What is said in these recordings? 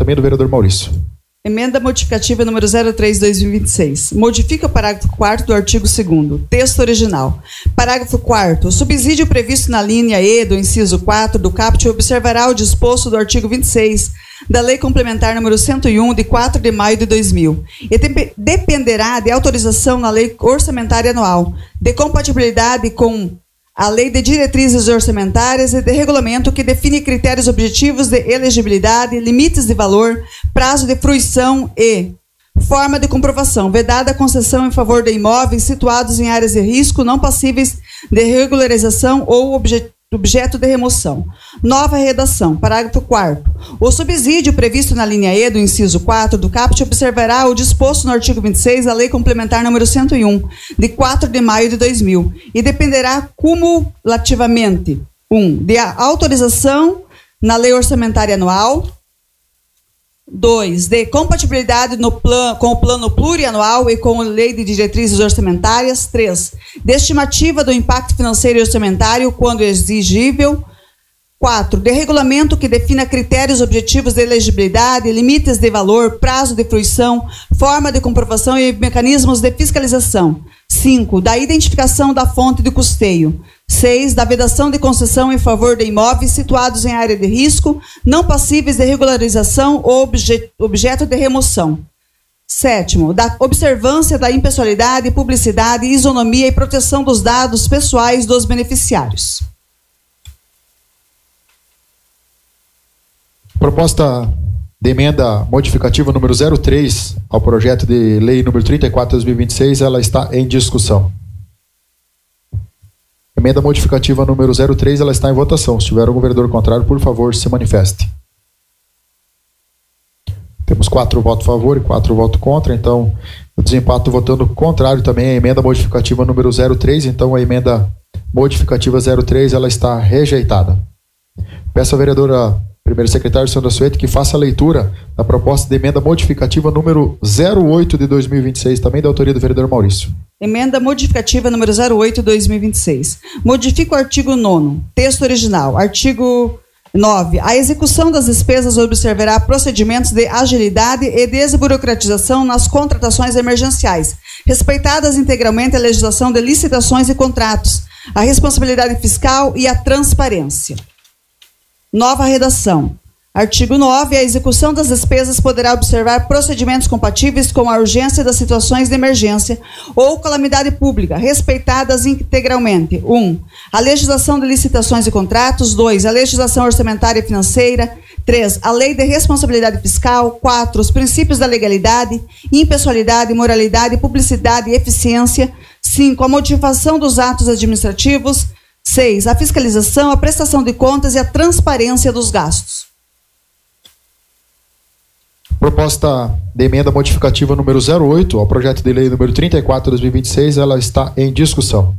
também do vereador Maurício. Emenda modificativa número 03/2026. Modifica o parágrafo 4º do artigo 2º. Texto original. Parágrafo 4º. O subsídio previsto na linha E do inciso 4 do caput observará o disposto do artigo 26 da Lei Complementar número 101, de 4 de maio de 2000, e dependerá de autorização na Lei Orçamentária Anual, de compatibilidade com a Lei de Diretrizes Orçamentárias e de regulamento que define critérios objetivos de elegibilidade, limites de valor, prazo de fruição e forma de comprovação, vedada a concessão em favor de imóveis situados em áreas de risco não passíveis de regularização ou objeto de remoção. Nova redação. Parágrafo 4º. O subsídio previsto na linha E do inciso 4 do caput observará o disposto no artigo 26 da Lei Complementar número 101, de 4 de maio de 2000, e dependerá cumulativamente: 1. De autorização na Lei Orçamentária Anual. 2. De compatibilidade com o plano plurianual e com a Lei de Diretrizes Orçamentárias. 3. De estimativa do impacto financeiro e orçamentário, quando exigível. 4. De regulamento que defina critérios objetivos de elegibilidade, limites de valor, prazo de fruição, forma de comprovação e mecanismos de fiscalização. 5. Da identificação da fonte de custeio. 6. Da vedação de concessão em favor de imóveis situados em área de risco, não passíveis de regularização ou objeto de remoção. 7. Da observância da impessoalidade, publicidade, isonomia e proteção dos dados pessoais dos beneficiários. Proposta de emenda modificativa número 03 ao projeto de lei número 34/2026, ela está em discussão. Emenda modificativa número 03, ela está em votação. Se tiver algum vereador contrário, por favor, se manifeste. Temos 4 votos a favor e 4 votos contra, então o desempato votando contrário também a emenda modificativa número 03, então a emenda modificativa 03, ela está rejeitada. Peço à vereadora primeiro secretário Sandra Suete que faça a leitura da proposta de emenda modificativa número 08 de 2026, também da autoria do vereador Maurício. Emenda modificativa número 08 de 2026. Modifica o artigo 9º. Texto original. Artigo 9. A execução das despesas observará procedimentos de agilidade e desburocratização nas contratações emergenciais, respeitadas integralmente a legislação de licitações e contratos, a responsabilidade fiscal e a transparência. Nova redação. Artigo 9. A execução das despesas poderá observar procedimentos compatíveis com a urgência das situações de emergência ou calamidade pública, respeitadas integralmente: 1. A legislação de licitações e contratos. 2. A legislação orçamentária e financeira. 3. A lei de responsabilidade fiscal. 4. Os princípios da legalidade, impessoalidade, moralidade, publicidade e eficiência. 5. A motivação dos atos administrativos. 6. A fiscalização, a prestação de contas e a transparência dos gastos. Proposta de emenda modificativa número 08 ao projeto de lei número 34/2026, ela está em discussão.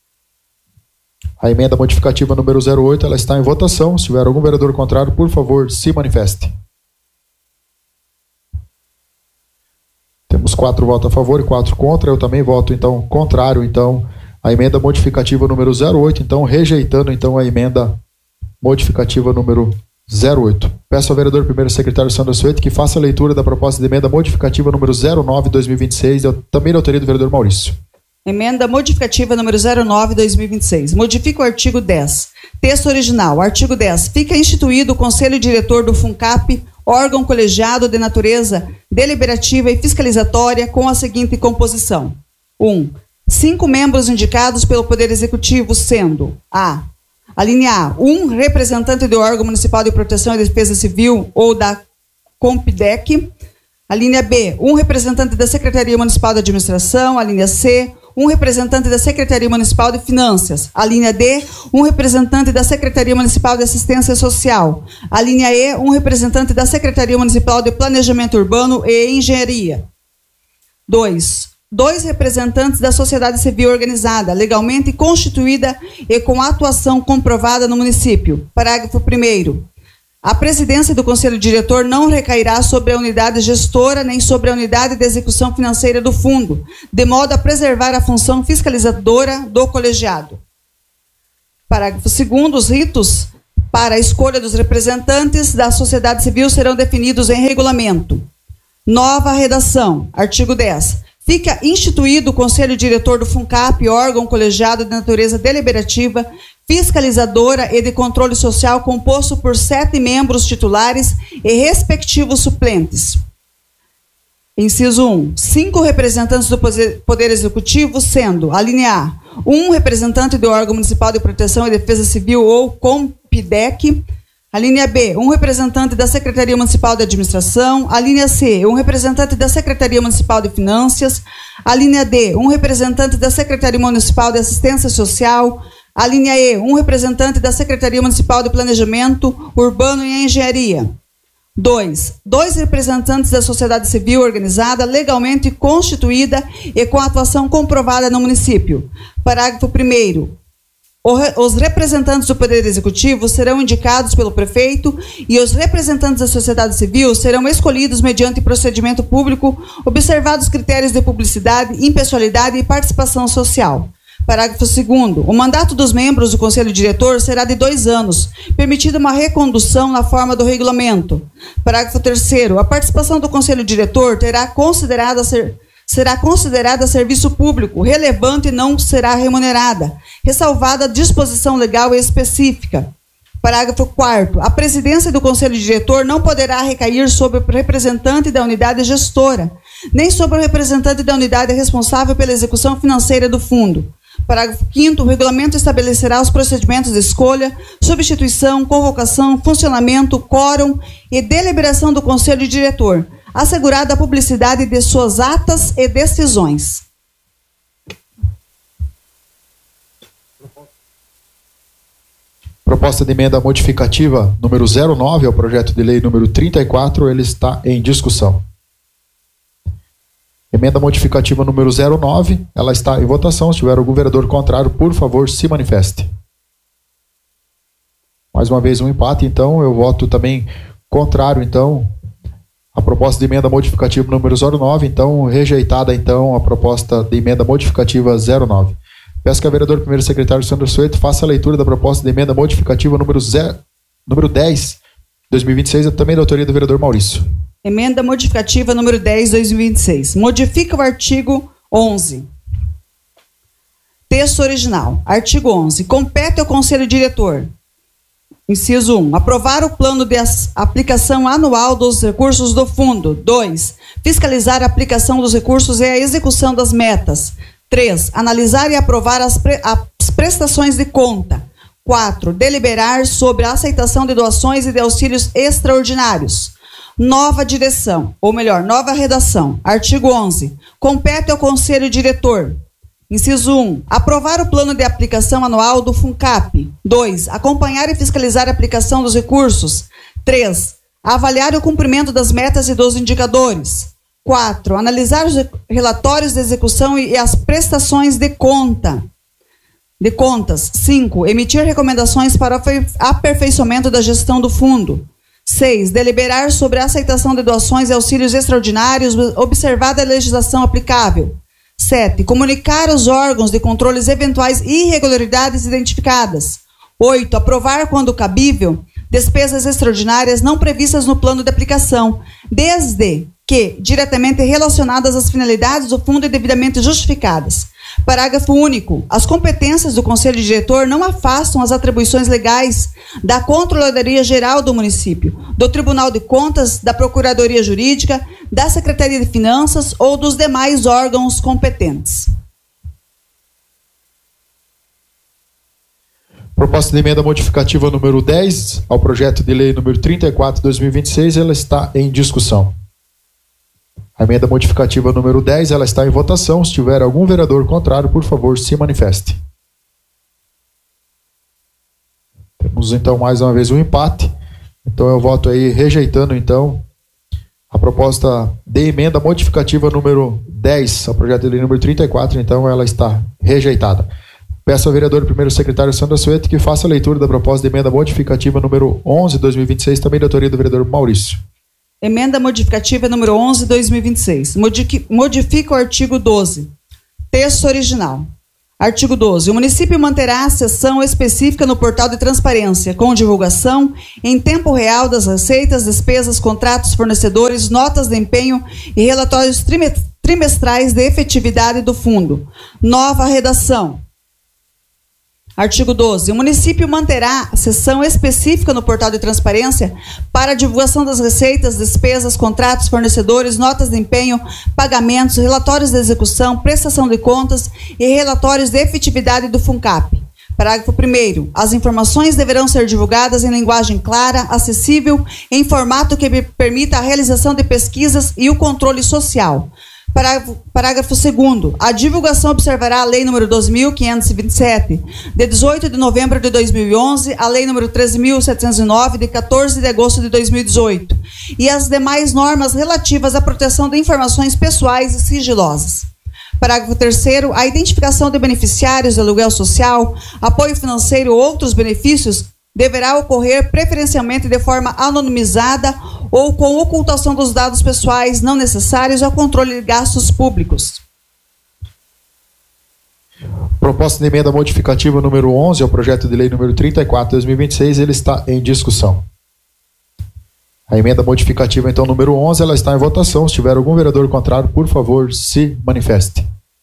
A emenda modificativa número 08, ela está em votação. Se tiver algum vereador contrário, por favor, se manifeste. Temos 4 votos a favor e 4 contra. Eu também voto, então, contrário, então, a emenda modificativa número 08, então, rejeitando, então, a emenda modificativa número 08. Peço ao vereador primeiro secretário Sandra Suete que faça a leitura da proposta de emenda modificativa número 09 de 2026, também da autoria do vereador Maurício. Emenda modificativa número 09 de 2026. Modifica o artigo 10. Texto original. Artigo 10. Fica instituído o Conselho Diretor do FUNCAP, órgão colegiado de natureza deliberativa e fiscalizatória, com a seguinte composição: 1. 5 membros indicados pelo Poder Executivo, sendo: a linha A, 1 representante do órgão municipal de proteção e defesa civil ou da COMPDEC. A linha B, 1 representante da Secretaria Municipal de Administração. A linha C, 1 representante da Secretaria Municipal de Finanças. A linha D, 1 representante da Secretaria Municipal de Assistência Social. A linha E, 1 representante da Secretaria Municipal de Planejamento Urbano e Engenharia. 2 representantes da sociedade civil organizada, legalmente constituída e com atuação comprovada no município. Parágrafo 1º. A presidência do Conselho Diretor não recairá sobre a unidade gestora nem sobre a unidade de execução financeira do fundo, de modo a preservar a função fiscalizadora do colegiado. Parágrafo 2º. Os ritos para a escolha dos representantes da sociedade civil serão definidos em regulamento. Nova redação. Artigo 10. Fica instituído o Conselho Diretor do FUNCAP, órgão colegiado de natureza deliberativa, fiscalizadora e de controle social, composto por 7 membros titulares e respectivos suplentes. Inciso 1. 5 representantes do Poder Executivo, sendo, a linha A, 1 representante do órgão municipal de proteção e defesa civil ou COMPIDEC. A linha B, 1 representante da Secretaria Municipal de Administração. A linha C, 1 representante da Secretaria Municipal de Finanças. A linha D, 1 representante da Secretaria Municipal de Assistência Social. A linha E, 1 representante da Secretaria Municipal de Planejamento Urbano e Engenharia. 2 representantes da sociedade civil organizada, legalmente constituída e com atuação comprovada no município. Parágrafo 1º. Os representantes do Poder Executivo serão indicados pelo prefeito e os representantes da sociedade civil serão escolhidos mediante procedimento público, observados critérios de publicidade, impessoalidade e participação social. Parágrafo 2º. O mandato dos membros do Conselho Diretor será de 2 anos, permitida uma recondução na forma do regulamento. Parágrafo 3º. A participação do Conselho Diretor será considerada serviço público, relevante e não será remunerada, ressalvada a disposição legal específica. Parágrafo 4º. A presidência do Conselho Diretor não poderá recair sobre o representante da unidade gestora, nem sobre o representante da unidade responsável pela execução financeira do fundo. Parágrafo 5º. O regulamento estabelecerá os procedimentos de escolha, substituição, convocação, funcionamento, quórum e deliberação do Conselho Diretor, assegurada a publicidade de suas atas e decisões. Proposta de emenda modificativa número 09 ao projeto de lei número 34, ele está em discussão. Emenda modificativa número 09, ela está em votação. Se tiver algum vereador contrário, por favor, se manifeste. Mais uma vez um empate, então eu voto também contrário, então, a proposta de emenda modificativa número 09, então rejeitada então a proposta de emenda modificativa 09. Peço que a vereadora primeiro secretário Sandra Sueto faça a leitura da proposta de emenda modificativa número 10, 2026, também da autoria do vereador Maurício. Emenda modificativa número 10, 2026. Modifica o artigo 11. Texto original. Artigo 11. Compete ao Conselho Diretor. Inciso 1. Aprovar o plano de aplicação anual dos recursos do fundo. 2. Fiscalizar a aplicação dos recursos e a execução das metas. 3. Analisar e aprovar as prestações de conta. 4. Deliberar sobre a aceitação de doações e de auxílios extraordinários. Nova direção, ou melhor, nova redação. Artigo 11. Compete ao Conselho Diretor. Inciso 1. Aprovar o plano de aplicação anual do FUNCAP. 2. Acompanhar e fiscalizar a aplicação dos recursos. 3. Avaliar o cumprimento das metas e dos indicadores. 4. Analisar os relatórios de execução e as prestações de contas. 5. Emitir recomendações para o aperfeiçoamento da gestão do fundo. 6. Deliberar sobre a aceitação de doações e auxílios extraordinários, observada a legislação aplicável. 7. Comunicar aos órgãos de controles eventuais irregularidades identificadas. 8. Aprovar, quando cabível, despesas extraordinárias não previstas no plano de aplicação, desde que diretamente relacionadas às finalidades do fundo e devidamente justificadas. Parágrafo único. As competências do Conselho Diretor não afastam as atribuições legais da Controladoria Geral do município, do Tribunal de Contas, da Procuradoria Jurídica, da Secretaria de Finanças ou dos demais órgãos competentes. Proposta de emenda modificativa número 10 ao projeto de lei número 34, 2026, ela está em discussão. A emenda modificativa número 10, ela está em votação. Se tiver algum vereador contrário, por favor, se manifeste. Temos então mais uma vez um empate. Então eu voto aí rejeitando então a proposta de emenda modificativa número 10 ao projeto de lei número 34, então ela está rejeitada. Peço ao vereador primeiro secretário Sandra Sueto que faça a leitura da proposta de emenda modificativa número 11, 2026, também da autoria do vereador Maurício. Emenda modificativa número 11, 2026. Modifica o artigo 12. Texto original. Artigo 12. O município manterá sessão específica no portal de transparência, com divulgação em tempo real das receitas, despesas, contratos, fornecedores, notas de empenho e relatórios trimestrais de efetividade do fundo. Nova redação. Artigo 12. O município manterá sessão específica no portal de transparência para a divulgação das receitas, despesas, contratos, fornecedores, notas de empenho, pagamentos, relatórios de execução, prestação de contas e relatórios de efetividade do FUNCAP. Parágrafo 1º. As informações deverão ser divulgadas em linguagem clara, acessível, em formato que permita a realização de pesquisas e o controle social. Parágrafo 2º. A divulgação observará a Lei nº 12.527, de 18 de novembro de 2011, a Lei nº 13.709, de 14 de agosto de 2018, e as demais normas relativas à proteção de informações pessoais e sigilosas. Parágrafo 3º. A identificação de beneficiários de aluguel social, apoio financeiro ou outros benefícios deverá ocorrer preferencialmente de forma anonimizada ou com ocultação dos dados pessoais não necessários ao controle de gastos públicos. Proposta de emenda modificativa número 11 ao projeto de lei número 34 de 2026, ele está em discussão. A emenda modificativa, então, número 11, ela está em votação. Se tiver algum vereador contrário, por favor, se manifeste.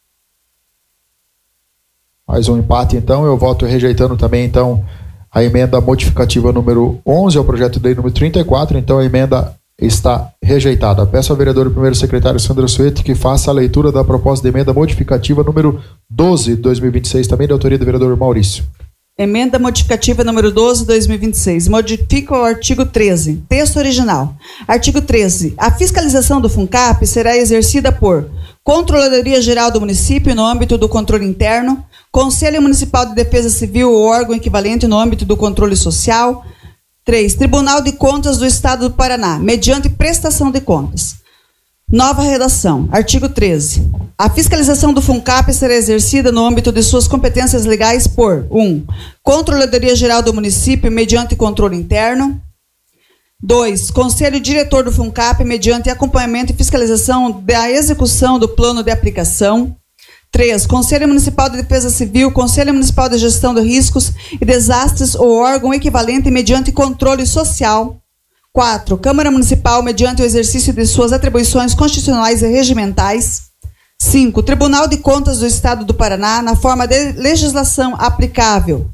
Mais um empate, então. Eu voto rejeitando também, então, a emenda modificativa número 11 ao projeto de lei número 34, então a emenda está rejeitada. Peço ao vereador e primeiro secretário Sandra Suete que faça a leitura da proposta de emenda modificativa número 12 de 2026, também de autoria do vereador Maurício. Emenda modificativa número 12 de 2026. Modifica o artigo 13. Texto original. Artigo 13. A fiscalização do FUNCAP será exercida por Controladoria Geral do Município no âmbito do controle interno, Conselho Municipal de Defesa Civil ou órgão equivalente no âmbito do controle social. 3. Tribunal de Contas do Estado do Paraná, mediante prestação de contas. Nova redação. Artigo 13. A fiscalização do FUNCAP será exercida no âmbito de suas competências legais por 1. Controladoria Geral do Município, mediante controle interno. 2. Conselho Diretor do FUNCAP, mediante acompanhamento e fiscalização da execução do plano de aplicação. 3. Conselho Municipal de Defesa Civil, Conselho Municipal de Gestão de Riscos e Desastres ou órgão equivalente mediante controle social. 4. Câmara Municipal, mediante o exercício de suas atribuições constitucionais e regimentais. 5. Tribunal de Contas do Estado do Paraná, na forma de legislação aplicável.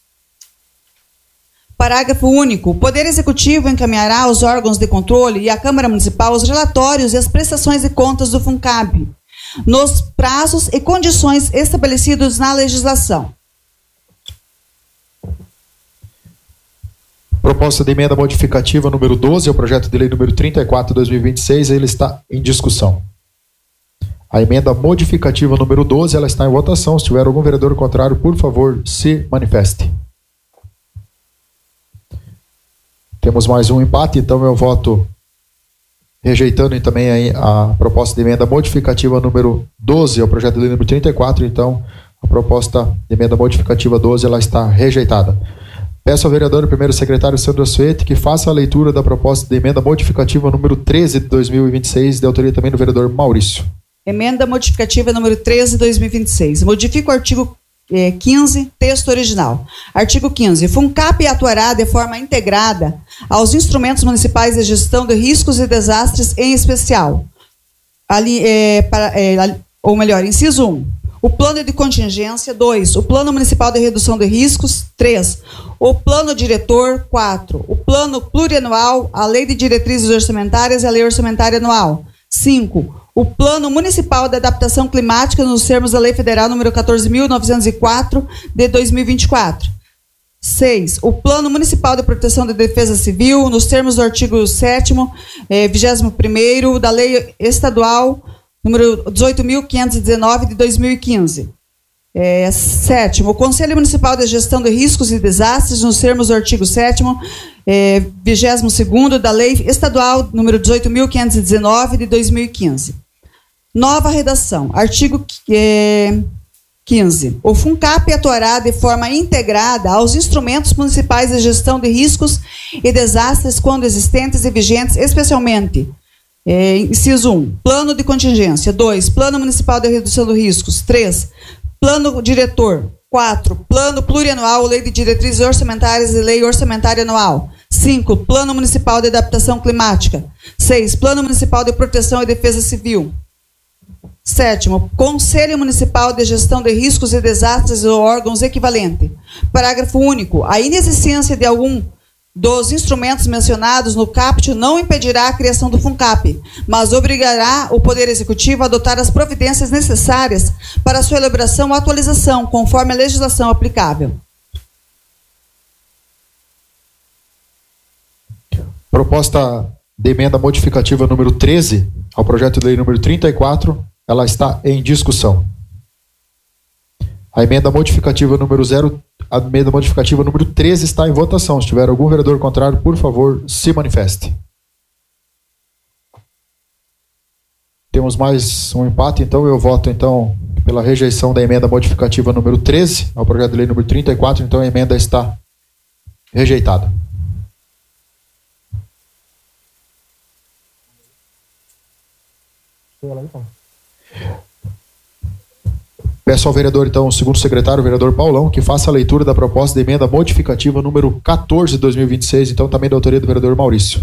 Parágrafo único. O Poder Executivo encaminhará aos órgãos de controle e à Câmara Municipal os relatórios e as prestações de contas do FUNCAP, nos prazos e condições estabelecidos na legislação. Proposta de emenda modificativa número 12 ao projeto de lei número 34 de 2026, ele está em discussão. A emenda modificativa número 12, ela está em votação. Se tiver algum vereador contrário, por favor, se manifeste. Temos mais um empate, então eu voto rejeitando também a proposta de emenda modificativa número 12 ao projeto de lei número 34, então a proposta de emenda modificativa 12, ela está rejeitada. Peço ao vereador e primeiro secretário Sandra Suete que faça a leitura da proposta de emenda modificativa número 13 de 2026, de autoria também do vereador Maurício. Emenda modificativa número 13 de 2026. Modifica o artigo 15, texto original. Artigo 15. FUNCAP atuará de forma integrada aos instrumentos municipais de gestão de riscos e desastres, em especial. Inciso 1. O plano de contingência. 2. O plano municipal de redução de riscos. 3. O plano diretor. 4. O plano plurianual, a lei de diretrizes orçamentárias e a lei orçamentária anual. 5. O plano municipal de adaptação climática nos termos da lei federal número 14.904 de 2024. 6. O plano municipal de proteção da defesa civil nos termos do artigo 7º, 21º da lei estadual número 18.519 de 2015. 7. O Conselho Municipal de Gestão de Riscos e Desastres, nos termos do artigo 7º, 22º da Lei Estadual número 18.519 de 2015. Nova redação. Artigo 15. O FUNCAP atuará de forma integrada aos instrumentos municipais de gestão de riscos e desastres quando existentes e vigentes, especialmente inciso 1, plano de contingência. 2, plano municipal de redução de riscos. 3, Plano diretor. 4. Plano plurianual, lei de diretrizes orçamentárias e lei orçamentária anual. 5. Plano municipal de adaptação climática. 6. Plano municipal de proteção e defesa civil. 7. Conselho Municipal de Gestão de Riscos e Desastres ou órgãos equivalente. Parágrafo único. A inexistência de algum dos instrumentos mencionados no caput não impedirá a criação do FUNCAP, mas obrigará o Poder Executivo a adotar as providências necessárias para sua elaboração ou atualização, conforme a legislação aplicável. Proposta de emenda modificativa número 13 ao projeto de lei número 34, ela está em discussão. A emenda modificativa número 13 está em votação. Se tiver algum vereador contrário, por favor, se manifeste. Temos mais um empate, então eu voto pela rejeição da emenda modificativa número 13 ao projeto de lei número 34, então a emenda está rejeitada. Peço ao vereador, o segundo secretário, o vereador Paulão, que faça a leitura da proposta de emenda modificativa número 14 de 2026, também da autoria do vereador Maurício.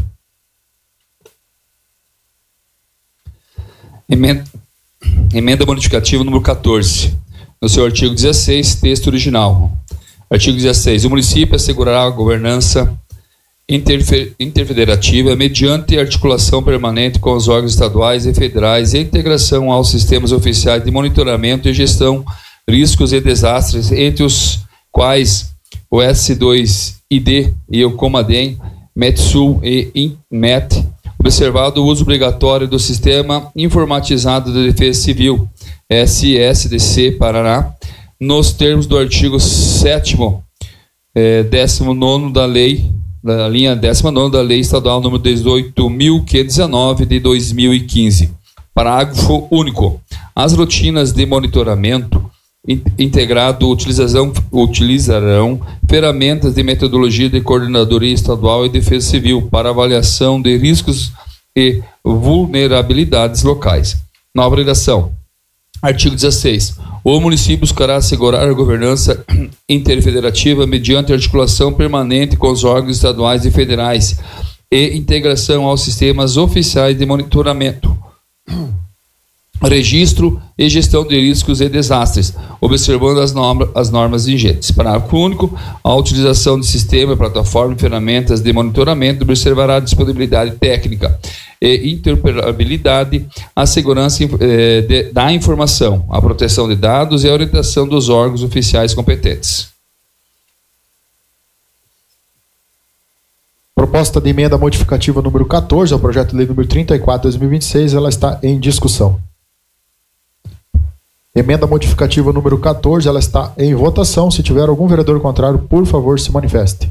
Emenda modificativa número 14, no seu artigo 16, texto original. Artigo 16. O município assegurará a governança interfederativa mediante articulação permanente com os órgãos estaduais e federais e integração aos sistemas oficiais de monitoramento e gestão riscos e desastres, entre os quais o S2ID e o Comadem, Metsul e INMET, observado o uso obrigatório do Sistema Informatizado de Defesa Civil, SSDC Paraná, nos termos do artigo 7º, 19º da lei, da linha 19ª da Lei Estadual número 18.519 de 2015. Parágrafo único. As rotinas de monitoramento integrado utilizarão ferramentas de metodologia de coordenadoria estadual e defesa civil para avaliação de riscos e vulnerabilidades locais. Nova redação. Artigo 16. O município buscará assegurar a governança interfederativa mediante articulação permanente com os órgãos estaduais e federais e integração aos sistemas oficiais de monitoramento, registro e gestão de riscos e desastres, observando as normas vigentes. Parágrafo único. A utilização de sistema, plataforma e ferramentas de monitoramento observará a disponibilidade técnica e interoperabilidade, a segurança da informação, a proteção de dados e a orientação dos órgãos oficiais competentes. Proposta de emenda modificativa número 14 ao projeto de lei número 34 de 2026, ela está em discussão. Emenda modificativa número 14, ela está em votação. Se tiver algum vereador contrário, por favor, se manifeste.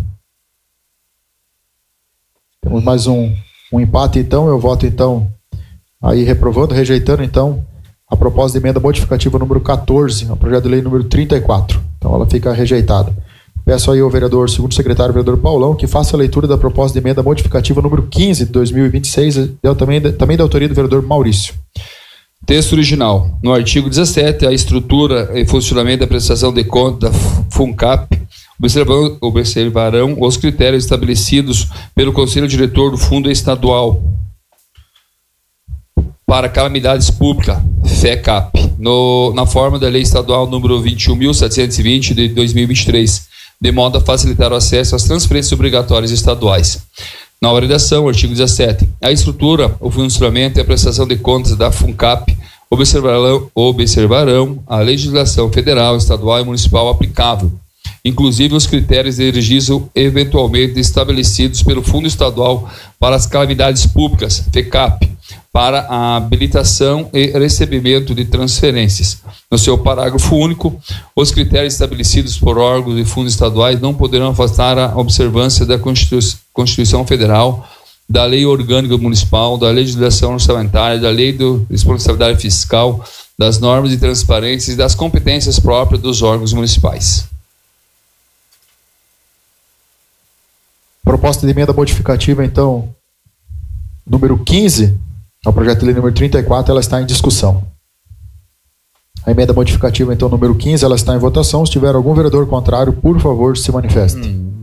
Temos mais um empate, eu voto, aí reprovando, rejeitando, a proposta de emenda modificativa número 14, ao projeto de lei número 34. Ela fica rejeitada. Peço aí ao vereador, segundo secretário, vereador Paulão, que faça a leitura da proposta de emenda modificativa número 15 de 2026, também da autoria do vereador Maurício. Texto original. No artigo 17, a estrutura e funcionamento da prestação de contas da FUNCAP observarão os critérios estabelecidos pelo Conselho Diretor do Fundo Estadual para Calamidades Públicas, FECAP, na forma da Lei Estadual número 21.720 de 2023, de modo a facilitar o acesso às transferências obrigatórias estaduais. Nova redação, artigo 17. A estrutura, o funcionamento e a prestação de contas da FUNCAP observarão a legislação federal, estadual e municipal aplicável, inclusive os critérios de registro eventualmente estabelecidos pelo Fundo Estadual para as Calamidades Públicas, FECAP, para a habilitação e recebimento de transferências. No seu parágrafo único, os critérios estabelecidos por órgãos e fundos estaduais não poderão afastar a observância da Constituição Federal, da Lei Orgânica Municipal, da legislação orçamentária, da Lei de Responsabilidade Fiscal, das normas de transparência e das competências próprias dos órgãos municipais. Proposta de emenda modificativa, número 15, ao projeto de lei número 34, ela está em discussão. A emenda modificativa, então, número 15, ela está em votação. Se tiver algum vereador contrário, por favor, se manifeste.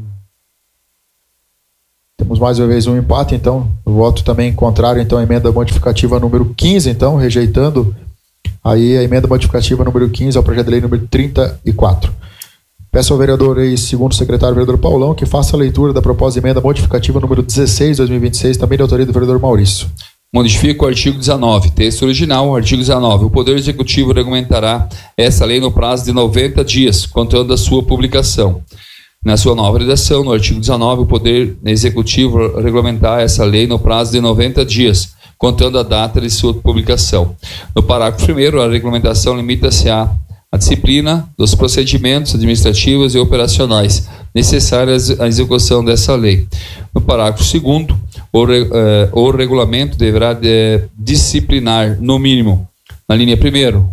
Temos mais uma vez um empate, então, eu voto também contrário, então, a emenda modificativa número 15, então, rejeitando aí a emenda modificativa número 15 ao projeto de lei número 34. Peço ao vereador e segundo secretário, vereador Paulão, que faça a leitura da proposta de emenda modificativa número 16, 2026, também de autoria do vereador Maurício. Modifica o artigo 19, texto original, artigo 19. O Poder Executivo regulamentará essa lei no prazo de 90 dias, contando da sua publicação. Na sua nova redação, no artigo 19, o Poder Executivo regulamentará essa lei no prazo de 90 dias, contando a data de sua publicação. No parágrafo 1º, a regulamentação limita-se à disciplina dos procedimentos administrativos e operacionais necessários à execução dessa lei. No parágrafo 2º, o regulamento deverá disciplinar, no mínimo, na linha 1ª,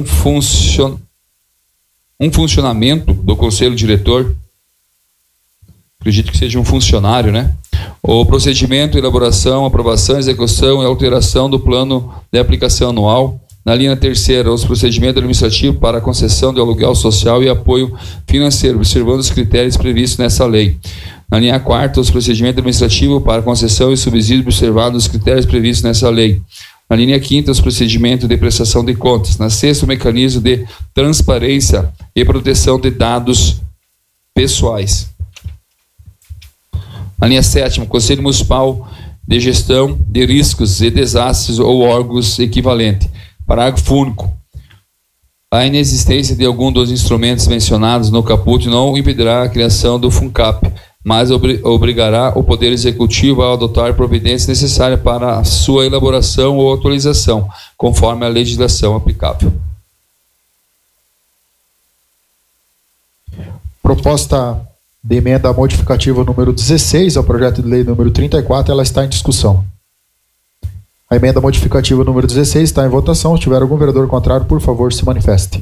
um funcionamento do Conselho Diretor, acredito que seja um funcionário, né? O procedimento, elaboração, aprovação, execução e alteração do plano de aplicação anual. Na linha 3ª, os procedimentos administrativos para a concessão de aluguel social e apoio financeiro, observando os critérios previstos nessa lei. Na linha 4ª, os procedimentos administrativos para a concessão e subsídio, observando os critérios previstos nessa lei. Na linha 5ª, os procedimentos de prestação de contas. Na 6ª, o mecanismo de transparência e proteção de dados pessoais. Na linha 7ª, Conselho Municipal de Gestão de Riscos e Desastres ou órgãos equivalentes. Parágrafo único. A inexistência de algum dos instrumentos mencionados no caput não impedirá a criação do FUNCAP, mas obrigará o Poder Executivo a adotar providências necessárias para a sua elaboração ou atualização, conforme a legislação aplicável. Proposta de emenda modificativa número 16 ao projeto de lei número 34, ela está em discussão. A emenda modificativa número 16 está em votação. Se tiver algum vereador contrário, por favor, se manifeste.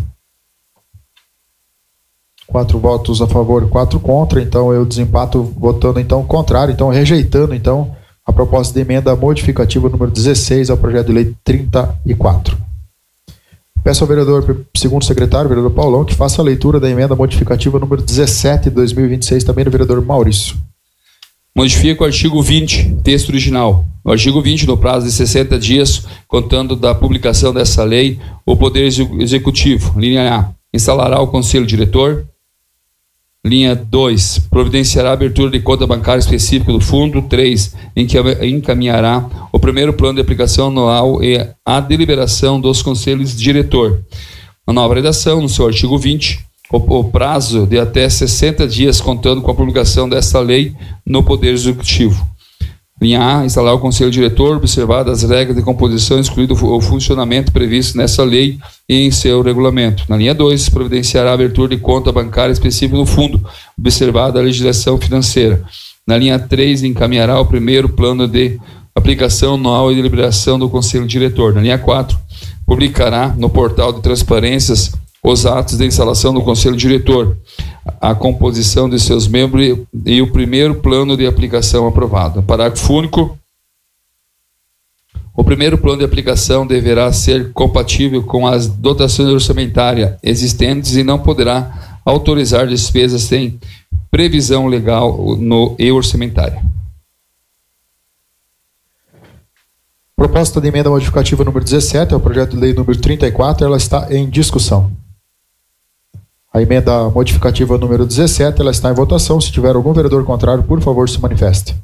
4 votos a favor, 4 contra, então eu desempato votando então contrário, então rejeitando então a proposta de emenda modificativa número 16 ao projeto de lei 34. Peço ao vereador, segundo secretário, vereador Paulão, que faça a leitura da emenda modificativa número 17 de 2026, também do vereador Maurício. Modifica o artigo 20, texto original. No artigo 20, no prazo de 60 dias, contando da publicação dessa lei, o Poder Executivo, linha A, instalará o Conselho Diretor. Linha 2, providenciará a abertura de conta bancária específica do fundo. 3, encaminhará o primeiro plano de aplicação anual e a deliberação dos Conselhos Diretor. Na nova redação, no seu artigo 20, o prazo de até 60 dias contando com a publicação desta lei no Poder Executivo. Linha A, instalar o Conselho Diretor, observadas as regras de composição, excluído o funcionamento previsto nessa lei e em seu regulamento. Na linha 2, providenciará a abertura de conta bancária específica no fundo, observada a legislação financeira. Na linha 3, encaminhará o primeiro plano de aplicação anual e deliberação do Conselho Diretor. Na linha 4, publicará no portal de transparências os atos de instalação do Conselho Diretor, a composição de seus membros e o primeiro plano de aplicação aprovado. Parágrafo único. O primeiro plano de aplicação deverá ser compatível com as dotações orçamentárias existentes e não poderá autorizar despesas sem previsão legal e orçamentária. Proposta de emenda modificativa número 17 ao projeto de lei número 34, ela está em discussão. A emenda modificativa número 17, ela está em votação. Se tiver algum vereador contrário, por favor, se manifeste.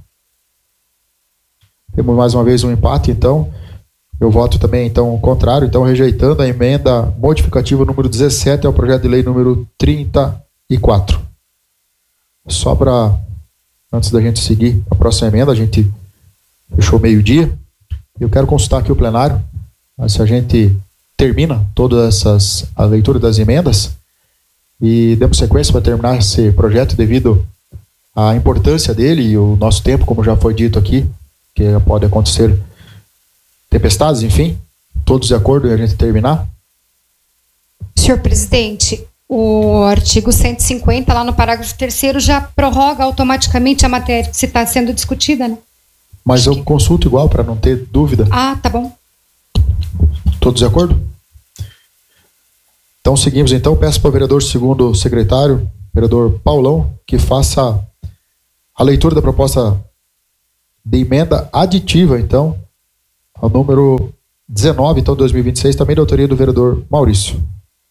Temos mais uma vez um empate, então eu voto também então contrário, então rejeitando a emenda modificativa número 17 ao projeto de lei número 34. Só para, antes da gente seguir a próxima emenda, a gente fechou meio-dia. Eu quero consultar aqui o plenário, se a gente termina todas a leitura das emendas e demos sequência para terminar esse projeto devido à importância dele e o nosso tempo, como já foi dito aqui, que pode acontecer tempestades, enfim, todos de acordo em a gente terminar. Senhor presidente, o artigo 150, lá no parágrafo 3º, já prorroga automaticamente a matéria que está sendo discutida, né? Mas eu consulto igual para não ter dúvida. Ah, tá bom. Todos de acordo? Então seguimos, então, peço para o vereador segundo secretário, vereador Paulão, que faça a leitura da proposta de emenda aditiva, então, ao número 19, então, 2026, também da autoria do vereador Maurício.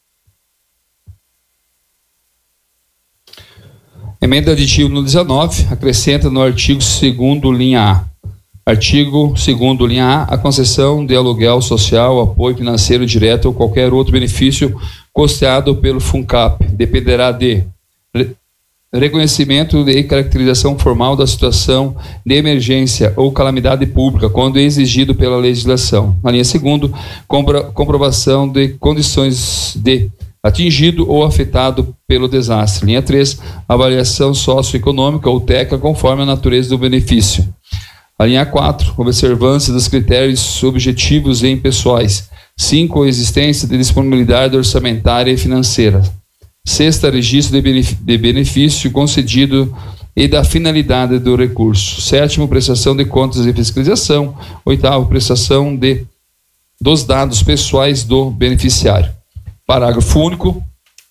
Emenda aditiva no 19, acrescenta no artigo 2º, linha A. Artigo 2º, linha A, a concessão de aluguel social, apoio financeiro direto ou qualquer outro benefício custeado pelo FUNCAP dependerá de reconhecimento e caracterização formal da situação de emergência ou calamidade pública, quando exigido pela legislação. Na linha 2ª, comprovação de condições de atingido ou afetado pelo desastre. Linha 3, avaliação socioeconômica ou técnica conforme a natureza do benefício. A linha 4, observância dos critérios objetivos e impessoais. 5, existência de disponibilidade orçamentária e financeira. 6ª, registro de benefício concedido e da finalidade do recurso. 7º, prestação de contas e fiscalização. 8º, prestação dos dados pessoais do beneficiário. Parágrafo único.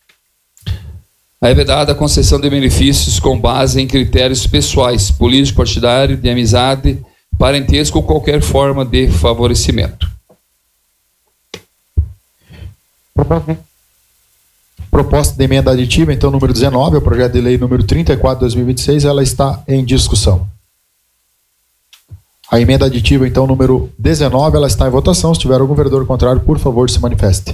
É vedada a concessão de benefícios com base em critérios pessoais, político, partidário, de amizade, parentesco ou qualquer forma de favorecimento. Proposta de emenda aditiva, então, número 19, o projeto de lei número 34, 2026, ela está em discussão. A emenda aditiva, então, número 19, ela está em votação. Se tiver algum vereador contrário, por favor, se manifeste.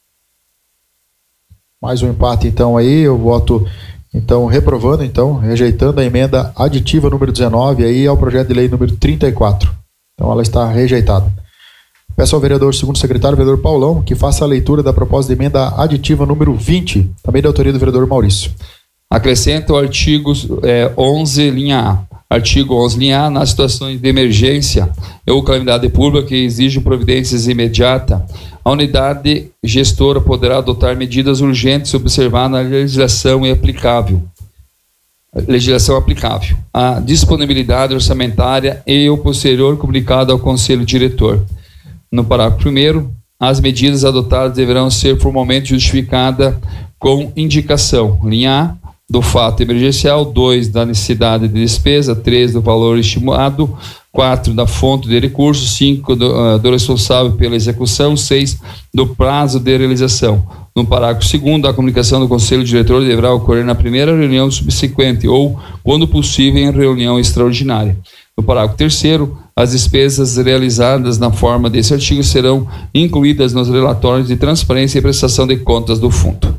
Mais um empate, então, aí, eu voto, então, reprovando, então, rejeitando a emenda aditiva número 19, aí, ao projeto de lei número 34. Então, ela está rejeitada. Peço ao vereador segundo secretário, vereador Paulão, que faça a leitura da proposta de emenda aditiva número 20, também da autoria do vereador Maurício. Acrescenta o artigo 11, linha A. Artigo 11, linha A, nas situações de emergência ou calamidade pública que exigem providências imediatas, a unidade gestora poderá adotar medidas urgentes observando a legislação aplicável. A disponibilidade orçamentária e o posterior comunicado ao Conselho Diretor. No parágrafo 1º, as medidas adotadas deverão ser formalmente justificadas com indicação. Linha A, do fato emergencial. 2, da necessidade de despesa. 3, do valor estimado. 4, da fonte de recursos. 5, do responsável pela execução. 6, do prazo de realização. No parágrafo 2º, a comunicação do Conselho Diretor deverá ocorrer na primeira reunião subsequente ou, quando possível, em reunião extraordinária. No parágrafo 3º, as despesas realizadas na forma desse artigo serão incluídas nos relatórios de transparência e prestação de contas do fundo.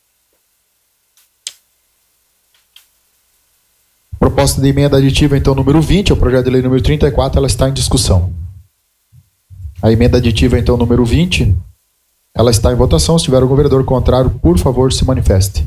Proposta de emenda aditiva, então, número 20, o projeto de lei número 34, ela está em discussão. A emenda aditiva, então, número 20, ela está em votação. Se tiver algum vereador contrário, por favor, se manifeste.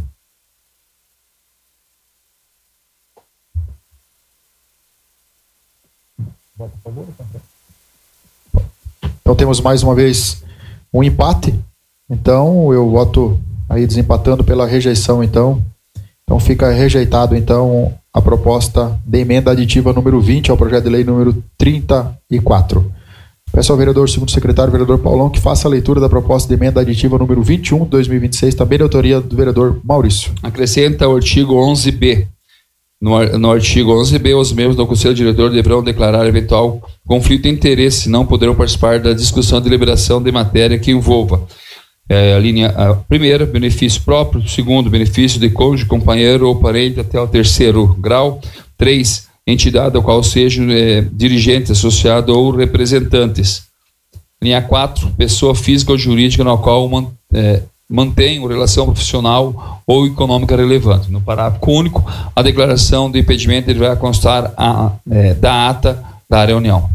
Então temos mais uma vez um empate. Então eu voto aí desempatando pela rejeição, então. Então fica rejeitado, então, a proposta de emenda aditiva número 20 ao projeto de lei número 34. Peço ao vereador segundo secretário, vereador Paulão, que faça a leitura da proposta de emenda aditiva número 21 de 2026, também de autoria do vereador Maurício. Acrescenta o artigo 11b. No artigo 11b, os membros do Conselho Diretor deverão declarar eventual conflito de interesse, não poderão participar da discussão e deliberação de matéria que envolva a primeira, benefício próprio. Segundo, benefício de cônjuge, companheiro ou parente até o 3º grau. 3, entidade ao qual sejam dirigente, associado ou representantes. Linha 4, pessoa física ou jurídica na qual mantém uma relação profissional ou econômica relevante. No parágrafo único, a declaração de impedimento deverá constar da ata da reunião.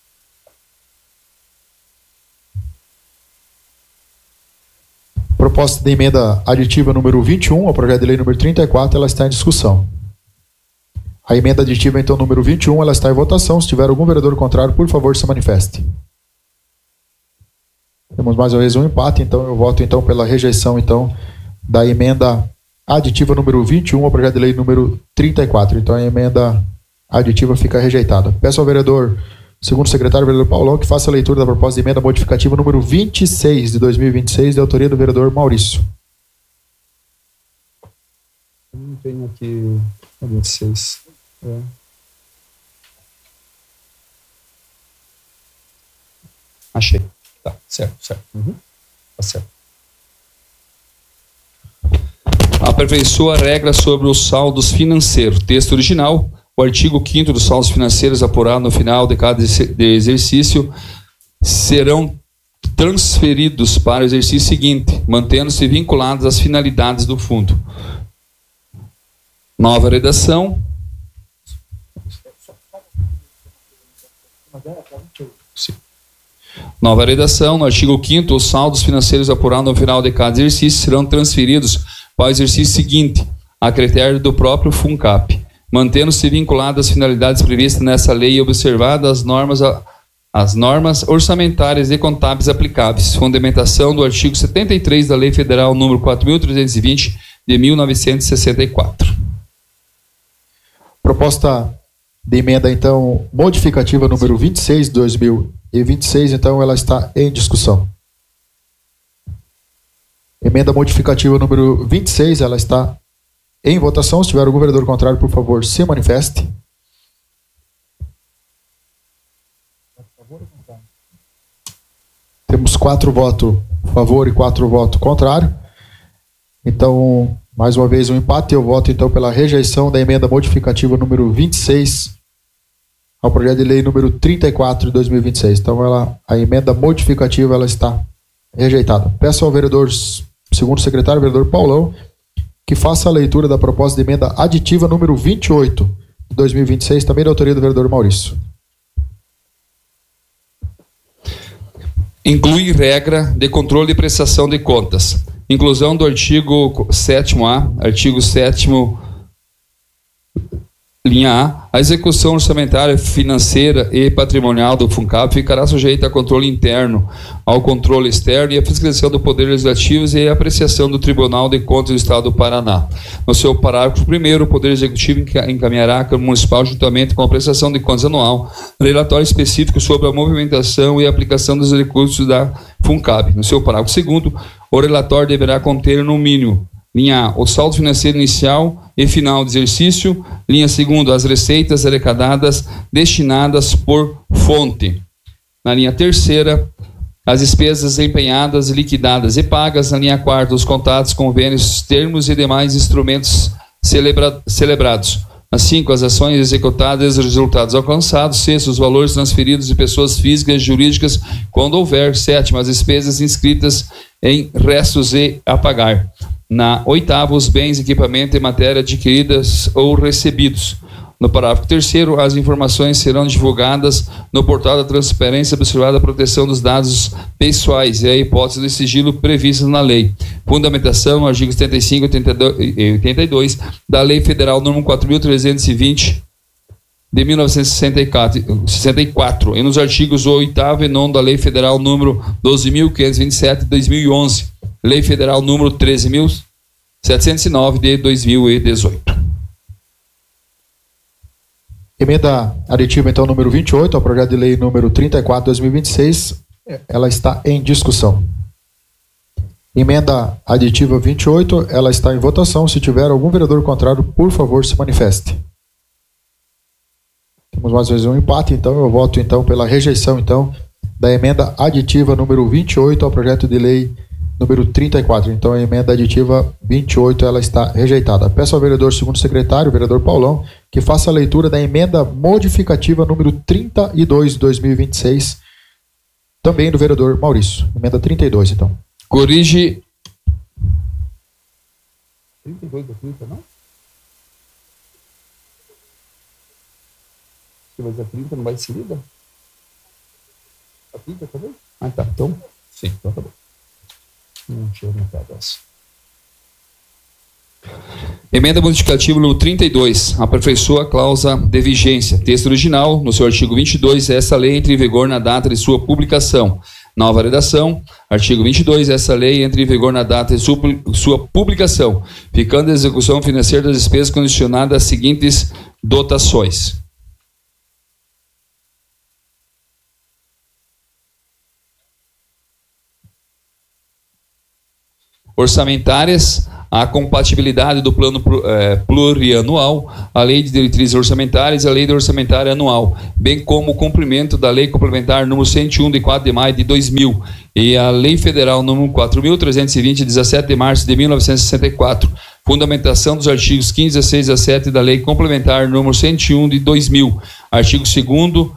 Proposta de emenda aditiva número 21 ao projeto de lei número 34, ela está em discussão. A emenda aditiva, então, número 21, ela está em votação. Se tiver algum vereador contrário, por favor, se manifeste. Temos mais uma vez um empate, então eu voto, então, pela rejeição, então, da emenda aditiva número 21 ao projeto de lei número 34. Então a emenda aditiva fica rejeitada. Peço ao vereador segundo secretário, vereador Paulão, que faça a leitura da proposta de emenda modificativa número 26 de 2026, de autoria do vereador Maurício. tenho aqui a 26. Achei. Tá, certo. Tá certo. Aperfeiçoa a regra sobre os saldos financeiros. Texto original. O artigo 5º dos saldos financeiros apurados no final de cada exercício serão transferidos para o exercício seguinte, mantendo-se vinculados às finalidades do fundo. Nova redação. Sim. Nova redação. No artigo 5º, os saldos financeiros apurados no final de cada exercício serão transferidos para o exercício seguinte, a critério do próprio FUNCAP, mantendo-se vinculadas às finalidades previstas nessa lei e observadas as normas orçamentárias e contábeis aplicáveis. Fundamentação do artigo 73 da Lei Federal número 4.320 de 1964. Proposta de emenda, então, modificativa número 26 de 2026, então ela está em discussão. Emenda modificativa número 26, ela está em votação. Se tiver algum vereador contrário, por favor, se manifeste. Temos 4 votos a favor e 4 votos contrários. Então, mais uma vez um empate. Eu voto então pela rejeição da emenda modificativa número 26 ao projeto de lei número 34 de 2026. Então, a emenda modificativa ela está rejeitada. Peço ao vereador, segundo secretário, vereador Paulão, que faça a leitura da proposta de emenda aditiva número 28 de 2026, também da autoria do vereador Maurício. Inclui regra de controle e prestação de contas. Inclusão do artigo 7º-A, artigo 7º, linha A. A execução orçamentária, financeira e patrimonial do FUNCAP ficará sujeita a controle interno, ao controle externo e à fiscalização do Poder Legislativo e à apreciação do Tribunal de Contas do Estado do Paraná. No seu parágrafo 1º, o Poder Executivo encaminhará à Câmara Municipal, juntamente com a prestação de contas anual, relatório específico sobre a movimentação e a aplicação dos recursos da FUNCAP. No seu parágrafo 2º, o relatório deverá conter, no mínimo, linha A, o saldo financeiro inicial e final do exercício. Linha 2ª, as receitas arrecadadas destinadas por fonte. Na linha 3ª, as despesas empenhadas, liquidadas e pagas. Na linha 4ª, os contratos, convênios, termos e demais instrumentos celebrados. Na 5ª, as ações executadas e os resultados alcançados. 6º, os valores transferidos de pessoas físicas e jurídicas, quando houver. 7º, as despesas inscritas em restos e a pagar. Na 8ª, os bens, equipamento e matéria adquiridas ou recebidos. No parágrafo 3º, as informações serão divulgadas no portal da transparência, observada a proteção dos dados pessoais e a hipótese de sigilo previstas na lei. Fundamentação, artigos 75 e 82 da Lei Federal número 4.320 de 1964 e nos artigos 8º e 9º da Lei Federal número 12.527 de 2011. Lei Federal número 13.709 de 2018. Emenda aditiva, então, número 28, ao projeto de lei número 34 de 2026, ela está em discussão. Emenda aditiva 28, ela está em votação. Se tiver algum vereador contrário, por favor, se manifeste. Temos mais vezes um empate, então eu voto então pela rejeição então da emenda aditiva número 28 ao projeto de lei número 34. Então a emenda aditiva 28 ela está rejeitada. Peço ao vereador segundo secretário, vereador Paulão, que faça a leitura da emenda modificativa número 32 de 2026, também do vereador Maurício. Emenda 32, então. Corrige 32 da 30, não? Mas a 30 não vai de seguida? A 30 também? Ah, tá. Então, sim, então tá bom. Não tinha notado essa. Emenda modificativa número 32. Aperfeiçoa a cláusula de vigência. Texto original, no seu artigo 22, essa lei entra em vigor na data de sua publicação. Nova redação, artigo 22, essa lei entra em vigor na data de sua publicação, ficando a execução financeira das despesas condicionada às seguintes dotações. Orçamentárias, a compatibilidade do plano plurianual, a lei de diretrizes orçamentárias e a lei orçamentária anual, bem como o cumprimento da lei complementar número 101 de 4 de maio de 2000 e a lei federal número 4.320 de 17 de março de 1964, fundamentação dos artigos 15, 16 e 17 da lei complementar número 101 de 2000, artigo 2º,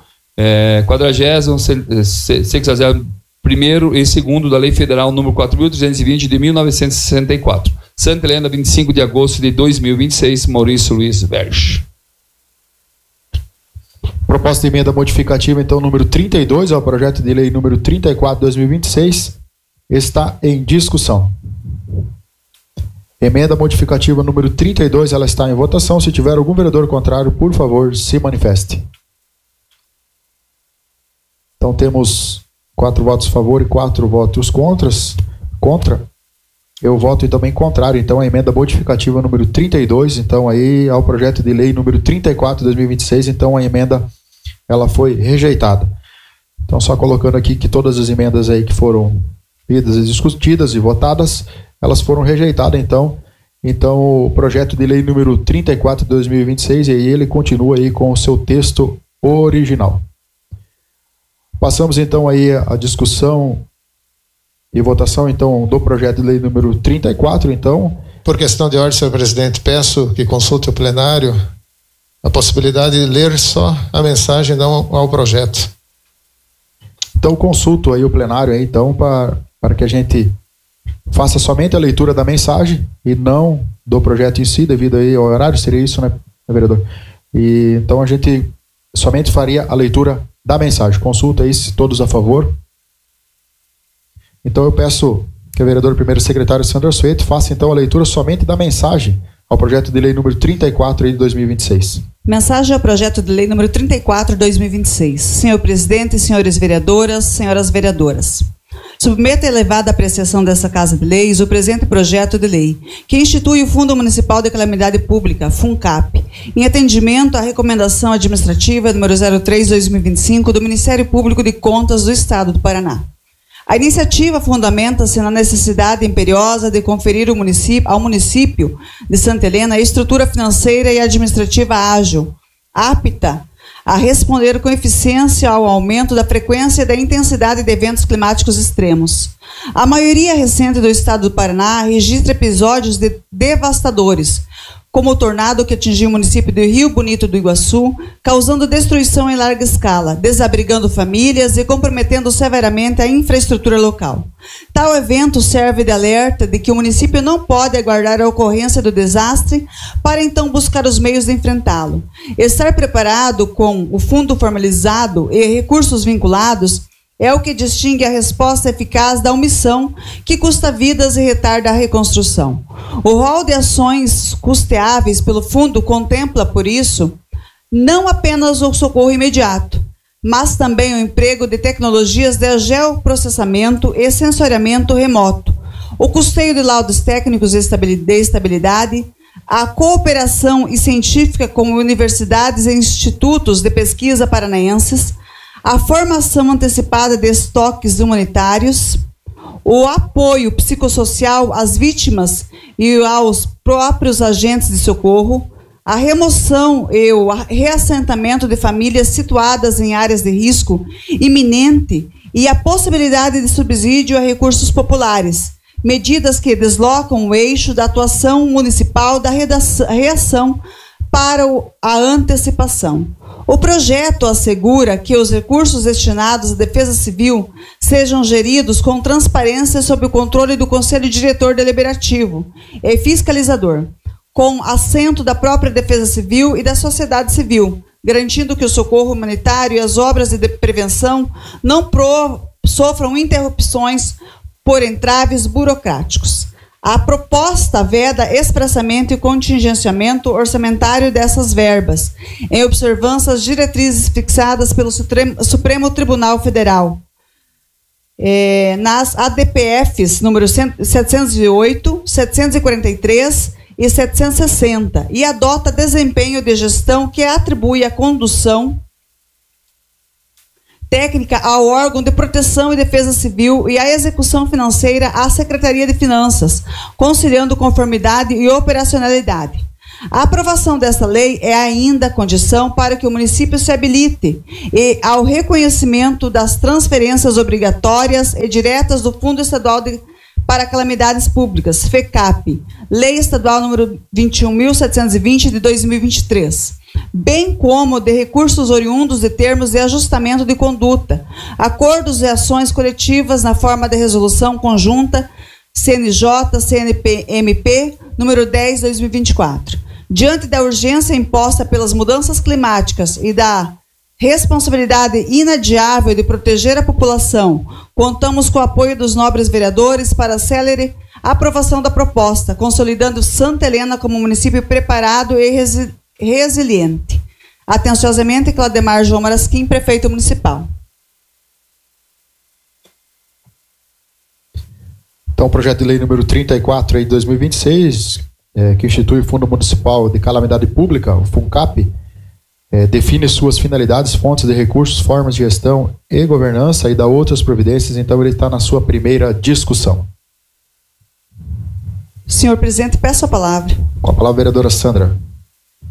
40º, 61º e 2º da lei federal número 4.320 de 1964. Santa Helena, 25 de agosto de 2026, Maurício Luiz Verge. Proposta de emenda modificativa, então, número 32, ao projeto de lei número 34 de 2026, está em discussão. Emenda modificativa número 32, ela está em votação. Se tiver algum vereador contrário, por favor, se manifeste. Então, temos 4 votos a favor e 4 votos contra. Eu voto também contrário. Então, a emenda modificativa número 32, então, aí, ao projeto de lei número 34 de 2026, então, a emenda ela foi rejeitada. Então, só colocando aqui que todas as emendas aí que foram lidas e discutidas e votadas, elas foram rejeitadas, então o projeto de lei número 34 de 2026, e aí ele continua aí com o seu texto original. Passamos então aí a discussão e votação então do projeto de lei número 34, então. Por questão de ordem, senhor presidente, peço que consulte o plenário a possibilidade de ler só a mensagem, não ao projeto. Então consulto aí o plenário aí, então, para que a gente faça somente a leitura da mensagem e não do projeto em si, devido aí ao horário, seria isso, né, vereador? E então a gente somente faria a leitura da mensagem. Consulta aí se todos a favor. Então eu peço que o vereador primeiro secretário Sandra Sueto faça então a leitura somente da mensagem ao projeto de lei número 34 de 2026. Mensagem ao projeto de lei número 34 de 2026. Senhor presidente, senhores vereadoras, senhoras vereadoras. Submeto a elevada apreciação dessa Casa de Leis o presente projeto de lei, que institui o Fundo Municipal de Calamidade Pública, FUNCAP, em atendimento à recomendação administrativa número 03/2025 do Ministério Público de Contas do Estado do Paraná. A iniciativa fundamenta-se na necessidade imperiosa de conferir ao município de Santa Helena a estrutura financeira e administrativa ágil, apta a responder com eficiência ao aumento da frequência e da intensidade de eventos climáticos extremos. A maioria recente do estado do Paraná registra episódios devastadores, como o tornado que atingiu o município de Rio Bonito do Iguaçu, causando destruição em larga escala, desabrigando famílias e comprometendo severamente a infraestrutura local. Tal evento serve de alerta de que o município não pode aguardar a ocorrência do desastre para então buscar os meios de enfrentá-lo. Estar preparado com o fundo formalizado e recursos vinculados é o que distingue a resposta eficaz da omissão, que custa vidas e retarda a reconstrução. O rol de ações custeáveis pelo fundo contempla, por isso, não apenas o socorro imediato, mas também o emprego de tecnologias de geoprocessamento e sensoriamento remoto, o custeio de laudos técnicos de estabilidade, a cooperação científica com universidades e institutos de pesquisa paranaenses, a formação antecipada de estoques humanitários, o apoio psicossocial às vítimas e aos próprios agentes de socorro, a remoção e o reassentamento de famílias situadas em áreas de risco iminente e a possibilidade de subsídio a recursos populares, medidas que deslocam o eixo da atuação municipal da reação para a antecipação. O projeto assegura que os recursos destinados à Defesa Civil sejam geridos com transparência sob o controle do Conselho Diretor Deliberativo e Fiscalizador, com assento da própria Defesa Civil e da sociedade civil, garantindo que o socorro humanitário e as obras de prevenção não sofram interrupções por entraves burocráticos. A proposta veda expressamente o contingenciamento orçamentário dessas verbas, em observância às diretrizes fixadas pelo Supremo Tribunal Federal, nas ADPFs número 708, 743 e 760, e adota desempenho de gestão que atribui a condução técnica ao órgão de proteção e defesa civil e a execução financeira à Secretaria de Finanças, conciliando conformidade e operacionalidade. A aprovação desta lei é ainda condição para que o município se habilite ao reconhecimento das transferências obrigatórias e diretas do Fundo Estadual para Calamidades Públicas, FECAP, Lei Estadual número 21.720 de 2023, bem como de recursos oriundos de termos de ajustamento de conduta, acordos e ações coletivas na forma de resolução conjunta CNJ-CNP-MP número 10/2024. Diante da urgência imposta pelas mudanças climáticas e da responsabilidade inadiável de proteger a população, contamos com o apoio dos nobres vereadores para a célere aprovação da proposta, consolidando Santa Helena como município preparado e resiliente. Atenciosamente, Claudemar João Marasquim, prefeito municipal. Então, o projeto de lei número 34 de 2026, que institui o Fundo Municipal de Calamidade Pública, o FUNCAP, define suas finalidades, fontes de recursos, formas de gestão e governança e dá outras providências. Então, ele está na sua primeira discussão. Senhor presidente, peço a palavra. Com a palavra, vereadora Sandra.